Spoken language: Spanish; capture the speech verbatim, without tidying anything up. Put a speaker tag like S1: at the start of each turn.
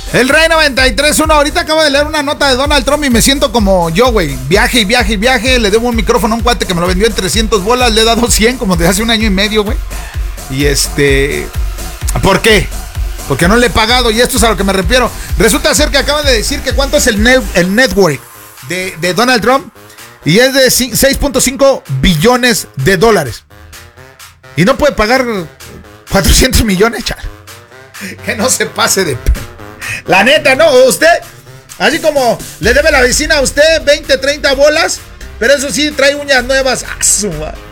S1: El Rey noventa y tres punto uno, ahorita acabo de leer una nota de Donald Trump y me siento como yo, güey. Viaje y viaje y viaje, le debo un micrófono a un cuate que me lo vendió en trescientas bolas, le he dado cien como desde hace un año y medio, güey. Y este... ¿Por qué? Porque no le he pagado y esto es a lo que me refiero. Resulta ser que acaban de decir que cuánto es el, net, el network de, de Donald Trump y es de seis punto cinco billones de dólares. Y no puede pagar cuatrocientos millones, chal. Que no se pase de... La neta, no, usted, así como le debe la vecina a usted veinte, treinta bolas, pero eso sí, trae uñas nuevas. ¡Ah, su madre!